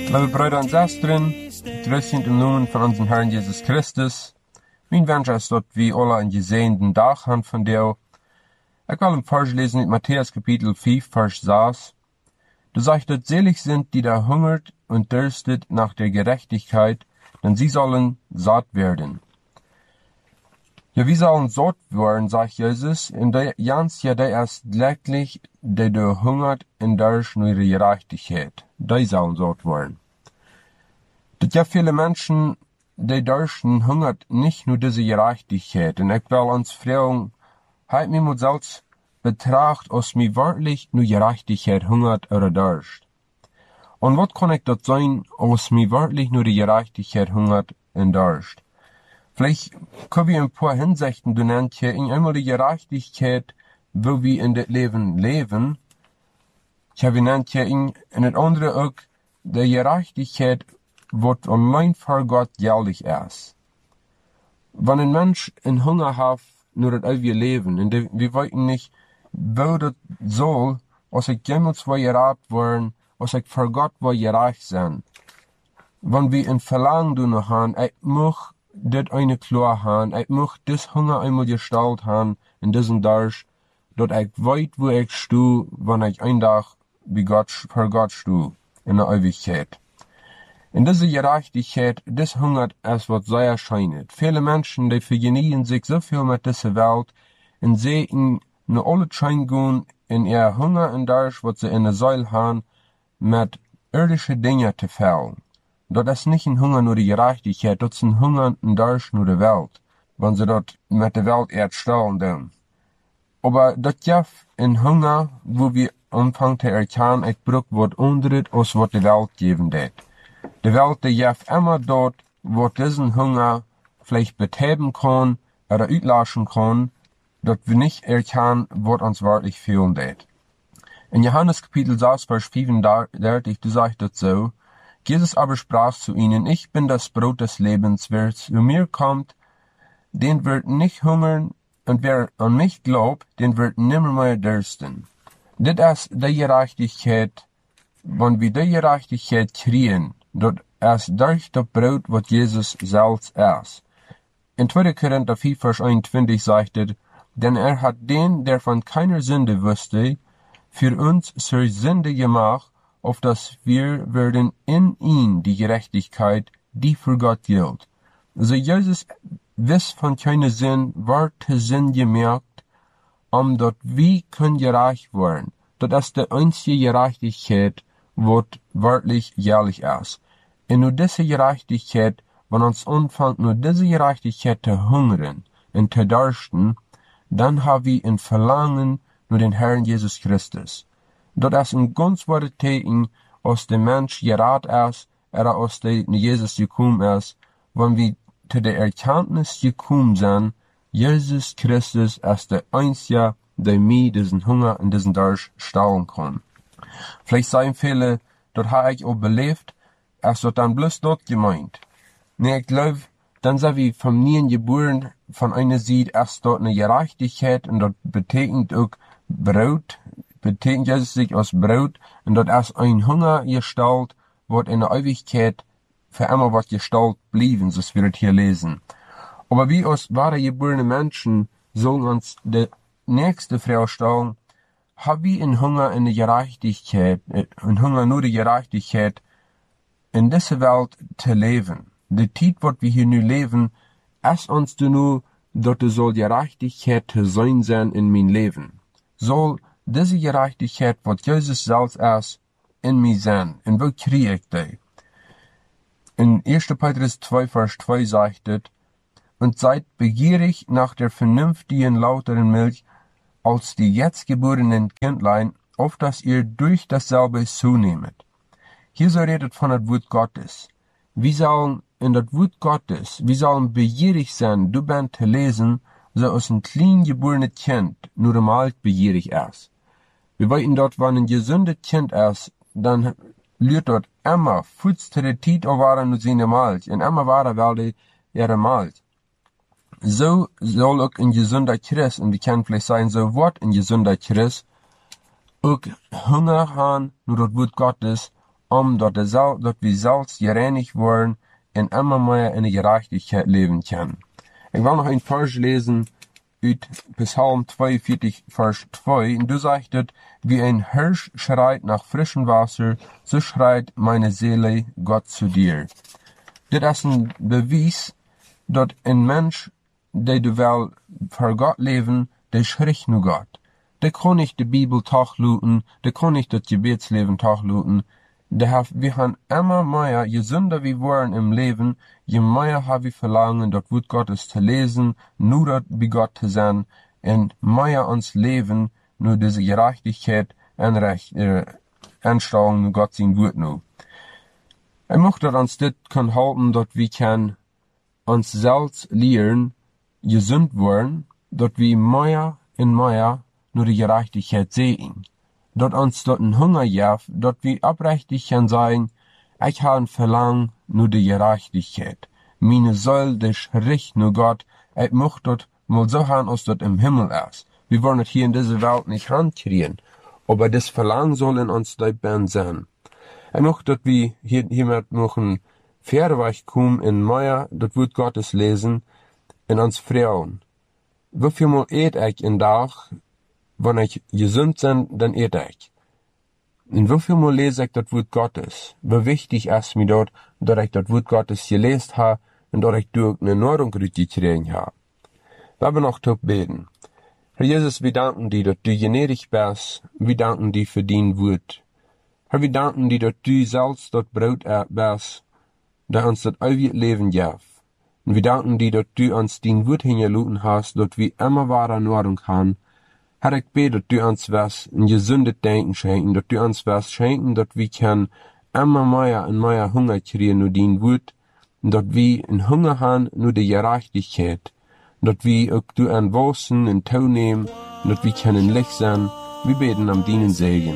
Liebe Brüder und Schwestern, grüß sind im Namen von unserem Herrn Jesus Christus. Mein Wunsch ist, dass wir alle einen gesegneten Tag haben von dir. Ich will im Vers lesen in Matthäus Kapitel 5, Vers 6. Du sagst, dass selig sind, die da hungert und dürstet nach der Gerechtigkeit, denn sie sollen satt werden. Ja, wir sollen satt werden, sagt Jesus, in der Jans ja der erst glücklich, der du hungert und durch nur ihre Gerechtigkeit. Die sollen satt werden. Das ja viele Menschen, die dürsten hungert nicht nur diese Gerechtigkeit. Und ich will uns fragen, halt mir mal selbst betracht, aus mir wirklich nur Gerechtigkeit hungert oder durst. Und was kann ich dort sein, aus mir wirklich nur die Gerechtigkeit hungert und durst? Vielleicht können wir ein paar Hinsichten benennen, in einmal die Gerechtigkeit, wo wir in das Leben leben. Ich habe genannt in das andere auch die Gerechtigkeit, was allein vor Gott geldig ist. Wenn ein Mensch einen Hunger hat, nur das wir leben, und wir wissen nicht, wo das soll, als ich jemals will gerat werden, als ich vor Gott will gerecht sein. Wenn wir ein Verlangen noch haben, ich muss das eine klar haben, ich muss das Hunger einmal gestellt haben, in diesem Dorsch, dass ich weiß, wo ich stehe, wenn ich ein Tag vor Gott stehe, in der Ewigkeit. In dieser Gerechtigkeit, das Hunger ist, was sehr erscheint. Viele Menschen, die vergenieren sich so viel mit dieser Welt, und sehen nur alle Schein gehen, in ihr Hunger und Durst, was sie in der Seele haben, mit irdische Dinge zu fällen. Dort ist nicht ein Hunger nur die Gerechtigkeit, dort ist ein Hunger und Durst nur die Welt, wenn sie dort mit der Welt erstellen tun. Aber dort gibt ein Hunger, wo wir anfangen zu erkennen, ich brauche was anderes, als was die Welt geben wird. Die Welt, die gibt immer dort, wo diesen Hunger vielleicht betäuben kann oder auslassen kann, dort wir nicht erkennen, was uns wirklich fehlen wird. In Johannes Kapitel 6, Vers 35, du sagst das so, Jesus aber sprach zu ihnen, ich bin das Brot des Lebens, wer zu mir kommt, den wird nicht hungern, und wer an mich glaubt, den wird nimmermehr dürsten. Das ist die Gerechtigkeit, wenn wir die Gerechtigkeit kriegen, dort ist durch das Brot, was Jesus selbst ist. In 2. Korinther 4, Vers 21 sagt er, denn er hat den, der von keiner Sünde wusste, für uns zur Sünde gemacht, auf dass wir werden in ihn die Gerechtigkeit, die für Gott gilt. Also Jesus wisst von keiner Sinn, war zu Sinn gemerkt, dort wir können gerecht werden. Das ist die einzige Gerechtigkeit, was wirklich jährlich ist. Und nur diese Gerechtigkeit, wenn uns anfängt, nur diese Gerechtigkeit zu hungern und zu dursten, dann haben wir ein Verlangen nur den Herrn Jesus Christus. Das ist ein ganz wahres Zeichen, aus dem Mensch gerat ist, oder aus dem Jesus gekommen ist, wenn wir zu der Erkenntnis gekommen sind, Jesus Christus ist der Einzige, der mir diesen Hunger und diesen Durst stillen kann. Vielleicht sagen viele, dort habe ich auch belebt, ist dort dann bloß dort gemeint. Nee, ich glaube, dann sind wir vom Nien geboren, von einer Seite ist dort eine Gerechtigkeit, und dort betekent auch Brot, betekent Jesus sich aus Brot, und dort ist ein Hunger gestellt, wird in der Ewigkeit für immer was gestellt blieben, so wir das hier lesen. Aber wir als wahre geborene Menschen sollen uns die nächste Frage stellen, haben wir einen Hunger in der Gerechtigkeit, einen Hunger nur die Gerechtigkeit, in dieser Welt zu leben. Die Zeit, was wir hier nur leben, ist uns nur, dass es soll Gerechtigkeit zu sein in mein Leben. Soll diese Gerechtigkeit, was Jesus selbst ist, in mir sein. Und wo kriege ich die? In 1. Petrus 2, Vers 2 sagt es, und seid begierig nach der vernünftigen, lauteren Milch, als die jetzt geborenen Kindlein, auf dass ihr durch dasselbe zunehmet. Hier so redet von das Wort Gottes. Wir sollen in das Wort Gottes, wir sollen begierig sein, du bist zu lesen, so als ein klein geborenes Kind nur normal begierig ist. Wir wollen dort, wenn ein gesundes Kind ist, dann lürt dort immer Fuß zu der Zeit waren nur seine Milch, und immer waren weil ihre Milch. So soll auch ein gesunder Christ, und wir können vielleicht sagen, so wird ein gesunder Christ auch Hunger haben, nur das Wort Gottes, dat we zelfs gereinigd worden en immer mehr in de gerechtigheid leven können. Ik wil nog een vers lezen uit Psalm 42, Vers 2, und du sagst, wie ein Hirsch schreit nach frischem Wasser, so schreit meine Seele Gott zu dir. Dit is een bewijs dat een mens, die du wel voor God leven, die schrikt nu Gott. Die kon nicht de Bibel tachluten, die kon nicht das Gebetsleben tachluten. Wir haben immer mehr, je sünder wir waren im Leben, je mehr haben wir verlangen, das Wort Gottes zu lesen, nur das bei Gott zu sein, und mehr uns leben, nur diese Gerechtigkeit und Anstrengung, nur Gott sein Wort nur. Ich möchte, dass uns das kann halten, dass wir kann uns selbst lernen, gesund werden, dass wir mehr und mehr nur die Gerechtigkeit sehen. Dat uns dort ein Hunger gibt, dat wir aufrichtig kann sagen, ich habe ein Verlangen nur die Gerechtigkeit. Meine Seele, die schricht nur Gott, ich möchte dort mal so haben, als dort im Himmel ist. Wir wollen es hier in dieser Welt nicht hinkriegen, aber das Verlangen soll in uns dabei sein. Ich möchte, dass wir hiermit noch ein Fairweg kommen in mehr, das Wort Gottes lesen, in uns Frauen. Wieviel Mal ich in Tag, wenn ich gesund bin, dann ich. Und wieviel Mal lese ich das Wort Gottes? Wie wichtig ist mir dort, dass ich das Wort Gottes gelesen habe und dass ich durch eine Nahrung gekriegt habe. Wir haben noch zu beten. Herr Jesus, wir danken dir, dass du gnädig bist. Wir danken dir für dein Wort. Herr, wir danken dir, dass du selbst das Brot bist, das uns das ewige Leben gibt. Und wir danken dir, dass du uns dein Wort hingelassen hast, dass wir immer wahre Nahrung haben. Herr, ich bete, dass du uns was ein gesundes Denken schenken, dass du uns was schenken, dass wir können immer mehr und mehr Hunger kriegen nur dein Wort, und dass wir einen Hunger haben nur die Gerechtigkeit, dass wir auch du an Wassen und Tau nehmen, und dass wir können Licht sein. Wir beten am deinen Segen.